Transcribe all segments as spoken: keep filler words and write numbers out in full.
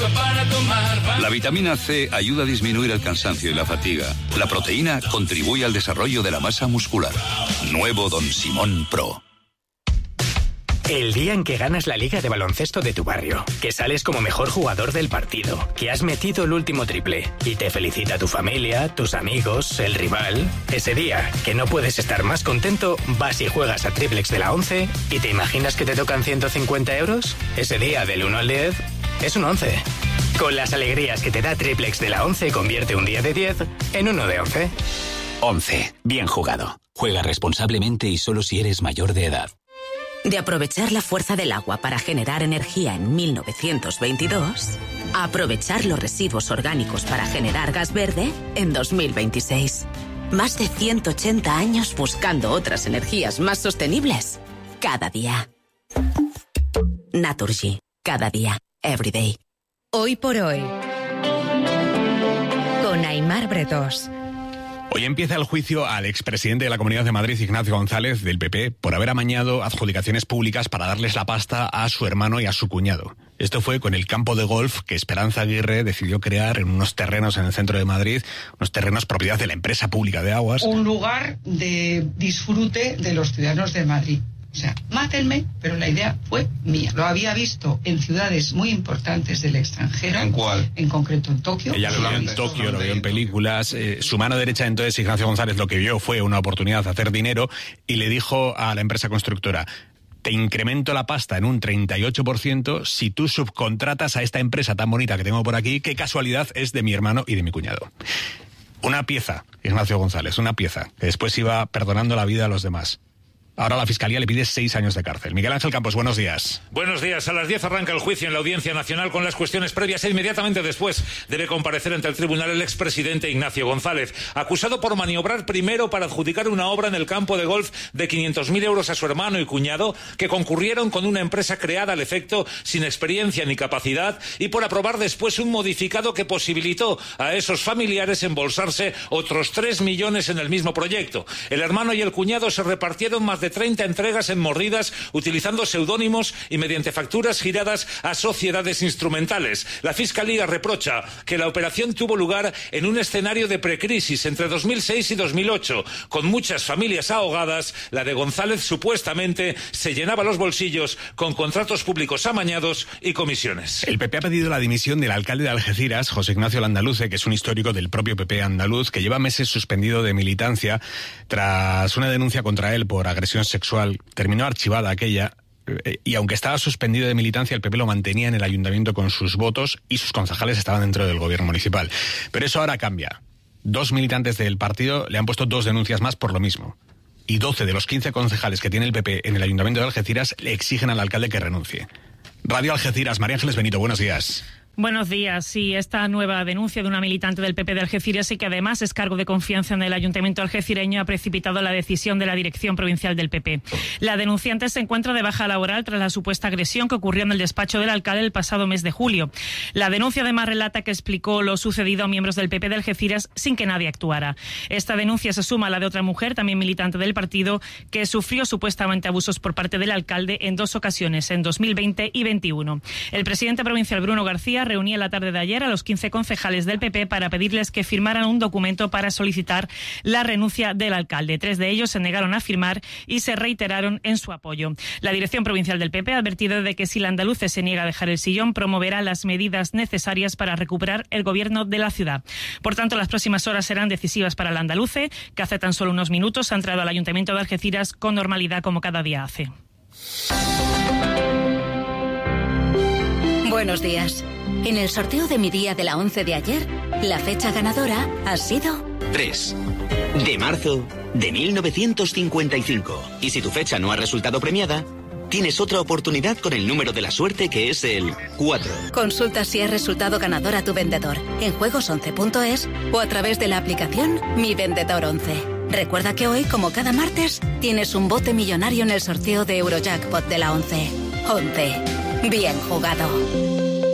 para tomar. La vitamina C ayuda a disminuir el cansancio y la fatiga. La proteína contribuye al desarrollo de la masa muscular. Nuevo Don Simón Pro. El día en que ganas la liga de baloncesto de tu barrio, que sales como mejor jugador del partido, que has metido el último triple y te felicita tu familia, tus amigos, el rival. Ese día, que no puedes estar más contento, vas y juegas a Triplex de la once y te imaginas que te tocan ciento cincuenta euros. Ese día, del uno al diez, es un once. Con las alegrías que te da Triplex de la once, convierte un día de diez en uno de once. once. Bien jugado. Juega responsablemente y solo si eres mayor de edad. De aprovechar la fuerza del agua para generar energía en mil novecientos veintidós, a aprovechar los residuos orgánicos para generar gas verde en dos mil veintiséis. Más de ciento ochenta años buscando otras energías más sostenibles cada día. Naturgy. Cada día. Every day. Hoy por hoy. Con Aimar Bretós. Hoy empieza el juicio al expresidente de la Comunidad de Madrid, Ignacio González, del P P, por haber amañado adjudicaciones públicas para darles la pasta a su hermano y a su cuñado. Esto fue con el campo de golf que Esperanza Aguirre decidió crear en unos terrenos en el centro de Madrid, unos terrenos propiedad de la empresa pública de aguas. Un lugar de disfrute de los ciudadanos de Madrid. O sea, mátenme, pero la idea fue mía. Lo había visto en ciudades muy importantes del extranjero. ¿En cuál? En concreto en Tokio. Ella lo vio en Tokio, lo vio en películas. Eh, su mano derecha, entonces, Ignacio González, lo que vio fue una oportunidad de hacer dinero y le dijo a la empresa constructora: te incremento la pasta en un treinta y ocho por ciento si tú subcontratas a esta empresa tan bonita que tengo por aquí, qué casualidad es de mi hermano y de mi cuñado. Una pieza, Ignacio González, una pieza, que después iba perdonando la vida a los demás. Ahora la Fiscalía le pide seis años de cárcel. Miguel Ángel Campos, buenos días. Buenos días. A las diez arranca el juicio en la Audiencia Nacional con las cuestiones previas e inmediatamente después debe comparecer ante el tribunal el expresidente Ignacio González, acusado por maniobrar primero para adjudicar una obra en el campo de golf de quinientos mil euros a su hermano y cuñado, que concurrieron con una empresa creada al efecto sin experiencia ni capacidad, y por aprobar después un modificado que posibilitó a esos familiares embolsarse otros tres millones en el mismo proyecto. El hermano y el cuñado se repartieron más de treinta entregas en mordidas utilizando seudónimos y mediante facturas giradas a sociedades instrumentales. La Fiscalía reprocha que la operación tuvo lugar en un escenario de precrisis entre dos mil seis y dos mil ocho, con muchas familias ahogadas. La de González supuestamente se llenaba los bolsillos con contratos públicos amañados y comisiones. El P P ha pedido la dimisión del alcalde de Algeciras, José Ignacio Landaluce, que es un histórico del propio P P andaluz, que lleva meses suspendido de militancia tras una denuncia contra él por agresión sexual. Terminó archivada aquella, y aunque estaba suspendido de militancia, el P P lo mantenía en el ayuntamiento con sus votos y sus concejales estaban dentro del gobierno municipal. Pero eso ahora cambia. Dos militantes del partido le han puesto dos denuncias más por lo mismo. Y doce de los quince concejales que tiene el P P en el ayuntamiento de Algeciras le exigen al alcalde que renuncie. Radio Algeciras, María Ángeles Benito, buenos días. Buenos días. Sí, esta nueva denuncia de una militante del P P de Algeciras y que además es cargo de confianza en el ayuntamiento algecireño ha precipitado la decisión de la dirección provincial del P P. La denunciante se encuentra de baja laboral tras la supuesta agresión que ocurrió en el despacho del alcalde el pasado mes de julio. La denuncia además relata que explicó lo sucedido a miembros del P P de Algeciras sin que nadie actuara. Esta denuncia se suma a la de otra mujer, también militante del partido, que sufrió supuestamente abusos por parte del alcalde en dos ocasiones, en dos mil veinte y veintiuno. El presidente provincial Bruno García reunía la tarde de ayer a los quince concejales del P P para pedirles que firmaran un documento para solicitar la renuncia del alcalde. Tres de ellos se negaron a firmar y se reiteraron en su apoyo. La dirección provincial del P P ha advertido de que si la andaluce se niega a dejar el sillón, promoverá las medidas necesarias para recuperar el gobierno de la ciudad. Por tanto, las próximas horas serán decisivas para la andaluce, que hace tan solo unos minutos ha entrado al ayuntamiento de Algeciras con normalidad como cada día hace. Buenos días. En el sorteo de mi día de la once de ayer, la fecha ganadora ha sido tres de marzo de mil novecientos cincuenta y cinco. Y si tu fecha no ha resultado premiada, tienes otra oportunidad con el número de la suerte, que es el cuatro. Consulta si has resultado ganador a tu vendedor en juegos once punto es o a través de la aplicación Mi Vendedor once. Recuerda que hoy, como cada martes, tienes un bote millonario en el sorteo de Eurojackpot de la once. once. Bien jugado.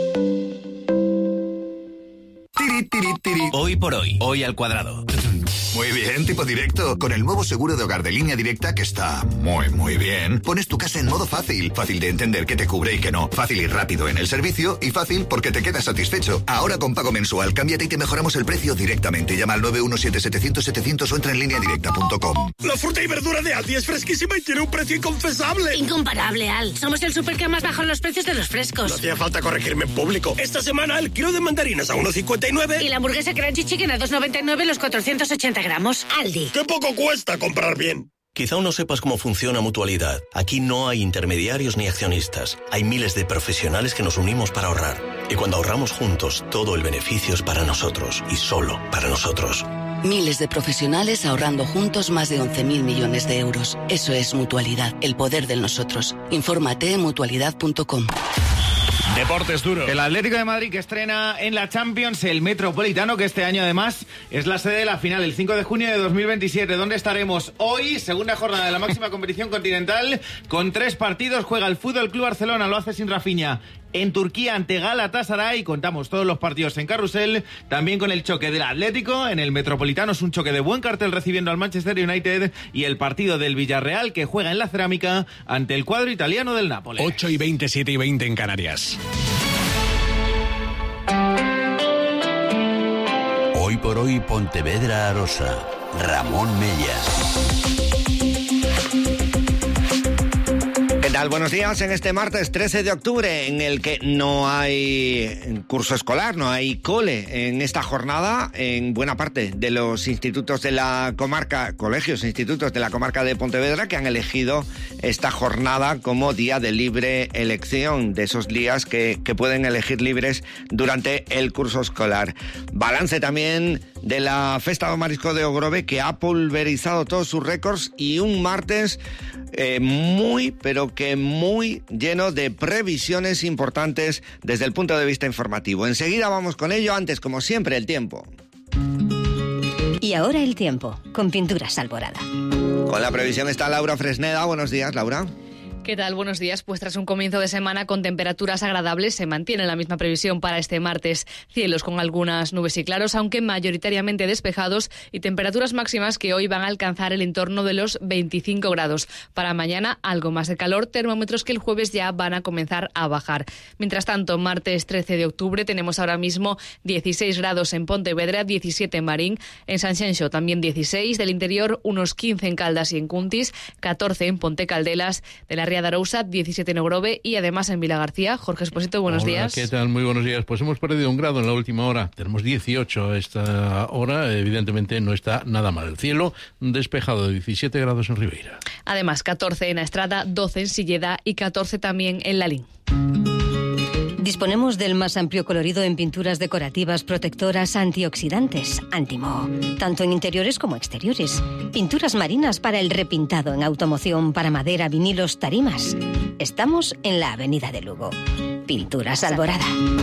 Hoy por hoy, hoy al cuadrado. Muy bien, tipo directo. Con el nuevo seguro de hogar de Línea Directa, que está muy, muy bien, pones tu casa en modo fácil. Fácil de entender qué te cubre y qué no. Fácil y rápido en el servicio y fácil porque te quedas satisfecho. Ahora con pago mensual, cámbiate y te mejoramos el precio directamente. Llama al nueve uno siete setecientos setecientos o entra en línea directa punto com. La fruta y verdura de Aldi es fresquísima y tiene un precio inconfesable. Incomparable, Al. Somos el super que más bajan los precios de los frescos. No hacía falta corregirme en público. Esta semana el kilo de mandarinas a uno cincuenta y nueve. Y la hamburguesa Crunchy Chicken a dos noventa y nueve los cuatrocientos ochenta gramos. Aldi. ¡Qué poco cuesta comprar bien! Quizá aún no sepas cómo funciona Mutualidad. Aquí no hay intermediarios ni accionistas. Hay miles de profesionales que nos unimos para ahorrar. Y cuando ahorramos juntos, todo el beneficio es para nosotros. Y solo para nosotros. Miles de profesionales ahorrando juntos más de once mil millones de euros. Eso es Mutualidad, el poder del nosotros. Infórmate en mutualidad punto com. Deportes duros. El Atlético de Madrid que estrena en la Champions el Metropolitano, que este año además es la sede de la final, el cinco de junio de dos mil veintisiete. ¿Dónde estaremos hoy? Segunda jornada de la máxima competición continental, con tres partidos. Juega el Fútbol Club Barcelona, lo hace sin Rafinha, en Turquía ante Galatasaray. Contamos todos los partidos en Carrusel, también con el choque del Atlético en el Metropolitano. Es un choque de buen cartel recibiendo al Manchester United, y el partido del Villarreal que juega en la Cerámica ante el cuadro italiano del Nápoles. ocho y veinte, siete y veinte en Canarias. Hoy por hoy Pontevedra Arosa. Ramón Mellas. ¿Qué tal? Buenos días en este martes trece de octubre, en el que no hay curso escolar, no hay cole en esta jornada en buena parte de los institutos de la comarca, colegios e institutos de la comarca de Pontevedra, que han elegido esta jornada como día de libre elección, de esos días que, que pueden elegir libres durante el curso escolar. Balance también de la Festa do Marisco de Ogrove, que ha pulverizado todos sus récords, y un martes eh, muy, pero que muy lleno de previsiones importantes desde el punto de vista informativo. Enseguida vamos con ello, antes, como siempre, el tiempo. Y ahora el tiempo, con Pinturas Alborada. Con la previsión está Laura Fresneda. Buenos días, Laura. ¿Qué tal? Buenos días. Pues tras un comienzo de semana con temperaturas agradables, se mantiene la misma previsión para este martes. Cielos con algunas nubes y claros, aunque mayoritariamente despejados, y temperaturas máximas que hoy van a alcanzar el entorno de los veinticinco grados. Para mañana, algo más de calor, termómetros que el jueves ya van a comenzar a bajar. Mientras tanto, martes trece de octubre, tenemos ahora mismo dieciséis grados en Pontevedra, diecisiete en Marín, en Sanxenxo también dieciséis, del interior unos quince en Caldas y en Cuntis, catorce en Ponte Caldelas, de la de Arousa, diecisiete en Ogrove, y además en Vilagarcía. Jorge Esposito, buenos Hola, días. ¿Qué tal? Muy buenos días. Pues hemos perdido un grado en la última hora. Tenemos dieciocho a esta hora. Evidentemente no está nada mal. El cielo despejado de diecisiete grados en Ribeira. Además, catorce en Astrada, doce en Silleda y catorce también en Lalín. Disponemos del más amplio colorido en pinturas decorativas protectoras antioxidantes, Antimo, tanto en interiores como exteriores. Pinturas marinas para el repintado, en automoción, para madera, vinilos, tarimas. Estamos en la Avenida de Lugo. Pinturas Alborada.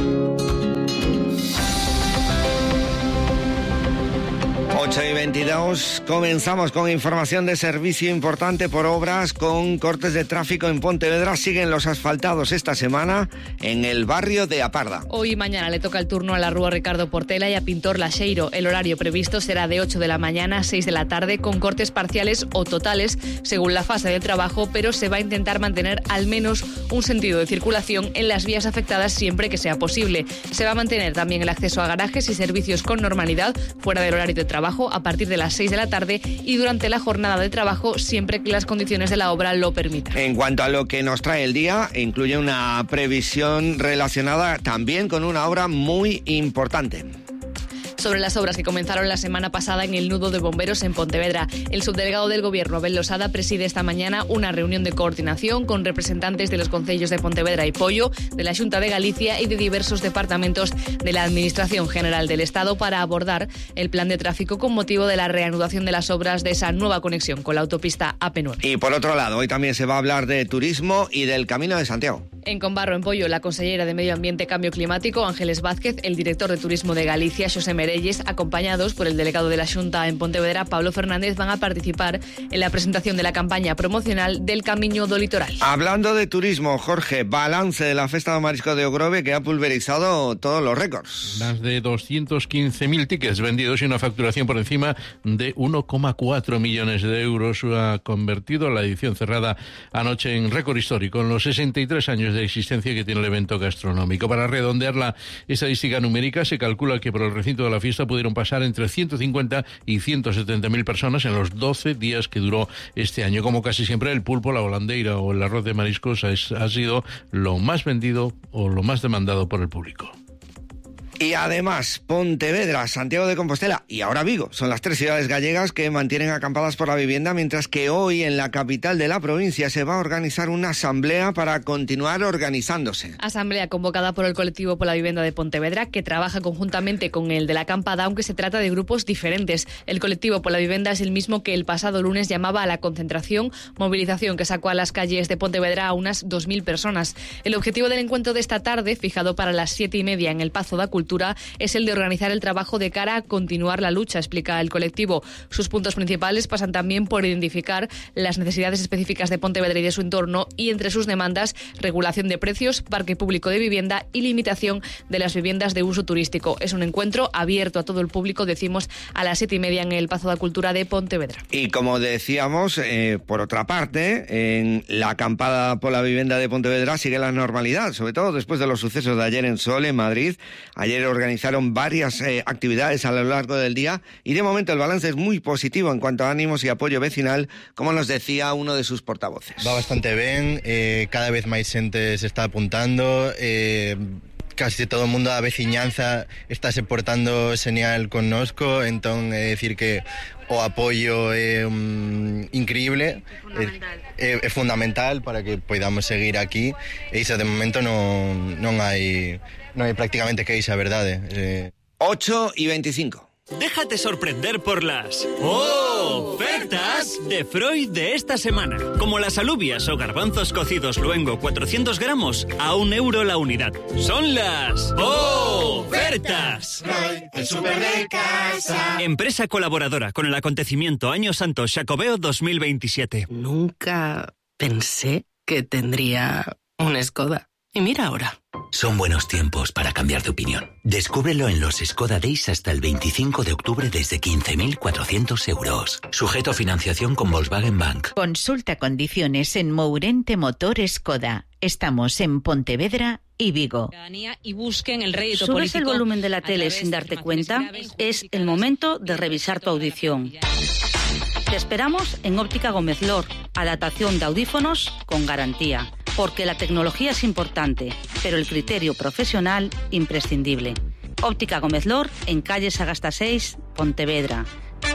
ocho y veintidós, comenzamos con información de servicio importante por obras con cortes de tráfico en Pontevedra. Siguen los asfaltados esta semana en el barrio de Aparda. Hoy y mañana le toca el turno a la Rúa Ricardo Portela y a Pintor Laxeiro. El horario previsto será de ocho de la mañana a seis de la tarde, con cortes parciales o totales según la fase de trabajo, pero se va a intentar mantener al menos un sentido de circulación en las vías afectadas siempre que sea posible. Se va a mantener también el acceso a garajes y servicios con normalidad fuera del horario de trabajo a partir de las seis de la tarde y durante la jornada de trabajo siempre que las condiciones de la obra lo permitan. En cuanto a lo que nos trae el día, incluye una previsión relacionada también con una obra muy importante. Sobre las obras que comenzaron la semana pasada en el nudo de bomberos en Pontevedra, el subdelegado del Gobierno, Abel Losada, preside esta mañana una reunión de coordinación con representantes de los concellos de Pontevedra y Pollo, de la Xunta de Galicia y de diversos departamentos de la Administración General del Estado para abordar el plan de tráfico con motivo de la reanudación de las obras de esa nueva conexión con la autopista A P nueve. Y por otro lado, hoy también se va a hablar de turismo y del Camino de Santiago. En Combarro, en Pollo, la consellera de Medio Ambiente y Cambio Climático, Ángeles Vázquez, el director de Turismo de Galicia, Xosé Merelles, acompañados por el delegado de la Xunta en Pontevedra, Pablo Fernández, van a participar en la presentación de la campaña promocional del Camiño do Litoral. Hablando de turismo, Jorge, balance de la Festa do Marisco de Ogrove, que ha pulverizado todos los récords. Más de doscientos quince mil tickets vendidos y una facturación por encima de uno coma cuatro millones de euros ha convertido la edición cerrada anoche en récord histórico en los sesenta y tres años de existencia que tiene el evento gastronómico. Para redondear la estadística numérica, se calcula que por el recinto de la fiesta pudieron pasar entre ciento cincuenta y ciento setenta mil personas en los doce días que duró este año. Como casi siempre, el pulpo, la holandeira o el arroz de mariscos es, ha sido lo más vendido o lo más demandado por el público. Y además, Pontevedra, Santiago de Compostela y ahora Vigo son las tres ciudades gallegas que mantienen acampadas por la vivienda, mientras que hoy en la capital de la provincia se va a organizar una asamblea para continuar organizándose. Asamblea convocada por el colectivo por la vivienda de Pontevedra, que trabaja conjuntamente con el de la acampada, aunque se trata de grupos diferentes. El colectivo por la vivienda es el mismo que el pasado lunes llamaba a la concentración, movilización que sacó a las calles de Pontevedra a unas dos mil personas. El objetivo del encuentro de esta tarde, fijado para las siete y media en el Pazo da Cultura, es el de organizar el trabajo de cara a continuar la lucha, explica el colectivo. Sus puntos principales pasan también por identificar las necesidades específicas de Pontevedra y de su entorno, y entre sus demandas, regulación de precios, parque público de vivienda y limitación de las viviendas de uso turístico. Es un encuentro abierto a todo el público, decimos, a las siete y media en el Pazo da Cultura de Pontevedra. Y como decíamos, eh, por otra parte, en la acampada por la vivienda de Pontevedra sigue la normalidad, sobre todo después de los sucesos de ayer en Sol, en Madrid. Ayer organizaron varias eh, actividades a lo largo del día y de momento el balance es muy positivo en cuanto a ánimos y apoyo vecinal, como nos decía uno de sus portavoces. Va bastante bien, eh, cada vez máis xente se está apuntando, eh, casi todo o mundo da veciñanza está se portando señal connosco, entón é dicir que o apoio é um, increíble, é, é fundamental para que podamos seguir aquí, e iso de momento non, non hai non hai prácticamente queixa, verdade. Eh... ocho y veinticinco. Déjate sorprender por las ofertas de Freud de esta semana. Como las alubias o garbanzos cocidos luengo cuatrocientos gramos a un euro la unidad. Son las ofertas. Freud, el súper de casa. Empresa colaboradora con el acontecimiento Año Santo Xacobeo dos mil veintisiete. Nunca pensé que tendría un Skoda. Y mira ahora. Son buenos tiempos para cambiar de opinión. Descúbrelo en los Skoda Days hasta el veinticinco de octubre desde quince mil cuatrocientos euros. Sujeto a financiación con Volkswagen Bank. Consulta condiciones en Mourente Motor Skoda. Estamos en Pontevedra y Vigo. Y busquen el rédito ¿Subes político el volumen de la tele sin darte cuenta? Es el momento de revisar tu audición. Te esperamos en Óptica Gómez Lor. Adaptación de audífonos con garantía. Porque la tecnología es importante, pero el criterio profesional imprescindible. Óptica Gómez Lor, en calle Sagasta seis, Pontevedra.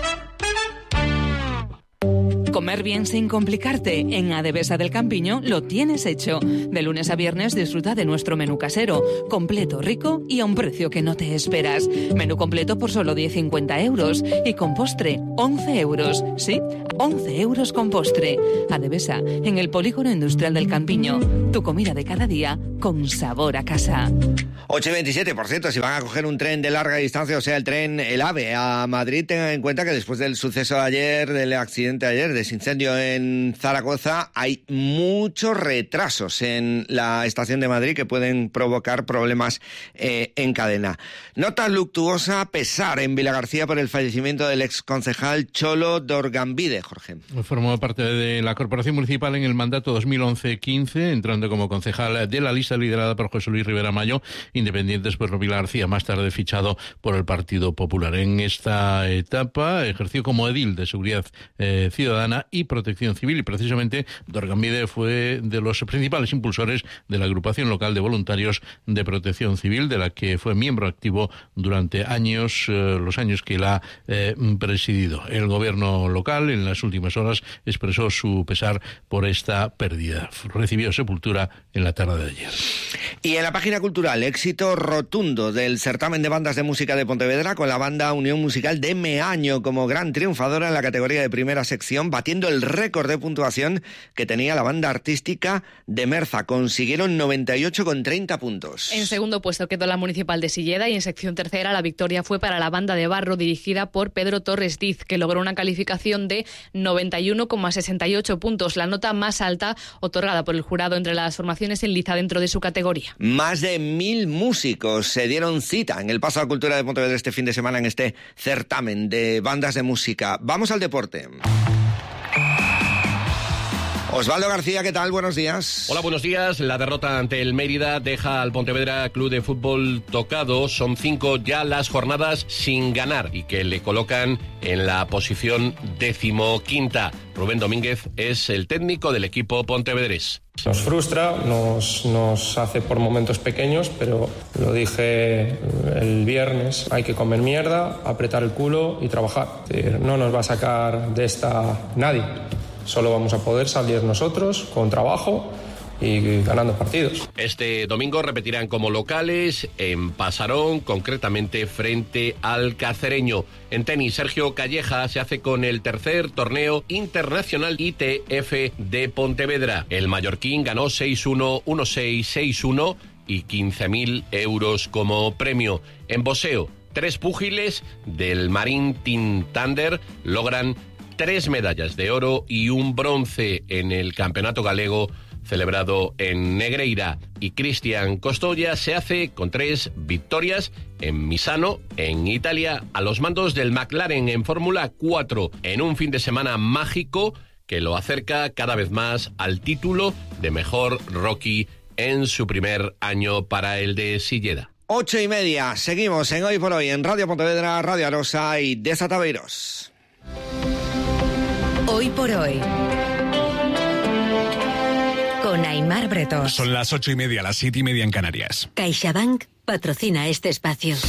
Comer bien sin complicarte. En Adevesa del Campiño lo tienes hecho. De lunes a viernes disfruta de nuestro menú casero. Completo, rico y a un precio que no te esperas. Menú completo por solo diez cincuenta euros. Y con postre, once euros. Sí, once euros con postre. Adevesa, en el Polígono Industrial del Campiño. Tu comida de cada día con sabor a casa. ocho y veintisiete, por cierto, si van a coger un tren de larga distancia, o sea, el tren, el AVE, a Madrid, tengan en cuenta que después del suceso de ayer, del accidente de ayer, de ese incendio en Zaragoza, hay muchos retrasos en la estación de Madrid que pueden provocar problemas eh, en cadena. Nota luctuosa, pesar en Vilagarcía por el fallecimiento del exconcejal Cholo Dorgambide, Jorge. Formó parte de la Corporación Municipal en el mandato dos mil once quince, entrando como concejal de la lista liderada por José Luis Rivera Mayo, Independientes por Vilagarcía, más tarde fichado por el Partido Popular. En esta etapa ejerció como edil de Seguridad eh, Ciudadana y Protección Civil, y precisamente Dorgambide fue de los principales impulsores de la agrupación local de voluntarios de Protección Civil, de la que fue miembro activo durante años, eh, los años que la ha eh, presidido. El gobierno local en las las últimas horas expresó su pesar por esta pérdida. Recibió sepultura en la tarde de ayer. Y en la página cultural, éxito rotundo del certamen de bandas de música de Pontevedra, con la banda Unión Musical de Meaño como gran triunfadora en la categoría de primera sección, batiendo el récord de puntuación que tenía la banda artística de Merza. Consiguieron noventa y ocho con treinta puntos. En segundo puesto quedó la Municipal de Silleda y en sección tercera la victoria fue para la banda de Barro dirigida por Pedro Torres Diz, que logró una calificación de noventa y uno coma sesenta y ocho puntos, la nota más alta otorgada por el jurado entre las formaciones en liza dentro de su categoría. Más de mil músicos se dieron cita en el Paso a la Cultura de Pontevedra este fin de semana en este certamen de bandas de música. Vamos al deporte. Osvaldo García, ¿qué tal? Buenos días. Hola, buenos días. La derrota ante el Mérida deja al Pontevedra Club de Fútbol tocado. Son cinco ya las jornadas sin ganar y que le colocan en la posición decimoquinta. Rubén Domínguez es el técnico del equipo pontevedrés. Nos frustra, nos, nos hace por momentos pequeños, pero lo dije el viernes, hay que comer mierda, apretar el culo y trabajar. No nos va a sacar de esta nadie. Solo vamos a poder salir nosotros con trabajo y ganando partidos. Este domingo repetirán como locales en Pasarón, concretamente frente al Cacereño. En tenis, Sergio Calleja se hace con el tercer torneo internacional I T F de Pontevedra. El mallorquín ganó seis uno, uno seis, seis uno y quince mil euros como premio. En boxeo, tres púgiles del Marine Team Thunder logran tres medallas de oro y un bronce en el campeonato galego celebrado en Negreira. Y Cristian Costoya se hace con tres victorias en Misano, en Italia, a los mandos del McLaren en Fórmula cuatro, en un fin de semana mágico que lo acerca cada vez más al título de mejor rookie en su primer año para el de Silleda. Ocho y media, seguimos en Hoy por Hoy en Radio Pontevedra, Radio Arosa y Desataveiros. Hoy por Hoy, con Aimar Bretós. Son las ocho y media, las siete y media en Canarias. CaixaBank patrocina este espacio.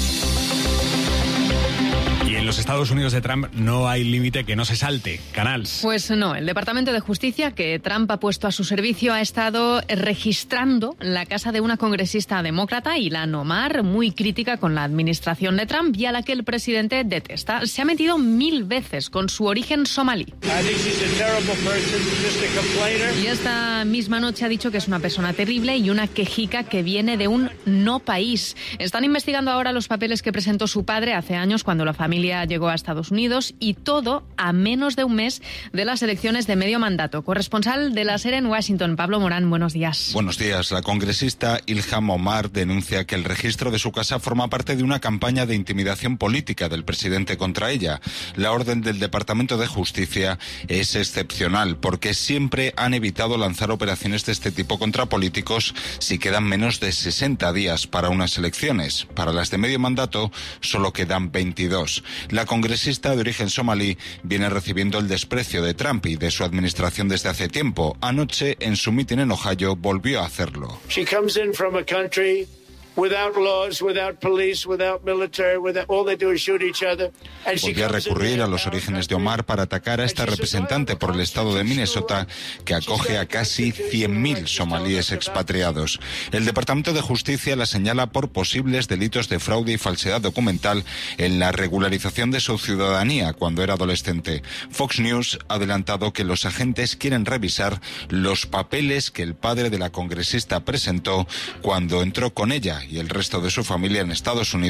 Y en los Estados Unidos de Trump no hay límite que no se salte. Canals. Pues no, el Departamento de Justicia que Trump ha puesto a su servicio ha estado registrando la casa de una congresista demócrata, Ilhan Omar, muy crítica con la administración de Trump y a la que el presidente detesta. Se ha metido mil veces con su origen somalí. Y esta misma noche ha dicho que es una persona terrible y una quejica que viene de un no país. Están investigando ahora los papeles que presentó su padre hace años cuando la familia llegó a Estados Unidos, y todo a menos de un mes de las elecciones de medio mandato. Corresponsal de la SER en Washington, Pablo Morán, buenos días. Buenos días. La congresista Ilhan Omar denuncia que el registro de su casa forma parte de una campaña de intimidación política del presidente contra ella. La orden del Departamento de Justicia es excepcional porque siempre han evitado lanzar operaciones de este tipo contra políticos si quedan menos de sesenta días para unas elecciones. Para las de medio mandato solo quedan veintidós. La congresista de origen somalí viene recibiendo el desprecio de Trump y de su administración desde hace tiempo. Anoche, en su mitin en Ohio, volvió a hacerlo. She comes in from a country without laws, without police, without military, without, all they do is shoot each other. Volvió a recurrir a los orígenes de Omar para atacar a esta representante por el estado de Minnesota, que acoge a casi cien mil somalíes expatriados. El Departamento de Justicia la señala por posibles delitos de fraude y falsedad documental en la regularización de su ciudadanía cuando era adolescente. Fox News ha adelantado que los agentes quieren revisar los papeles que el padre de la congresista presentó cuando entró con ella y el resto de su familia en Estados Unidos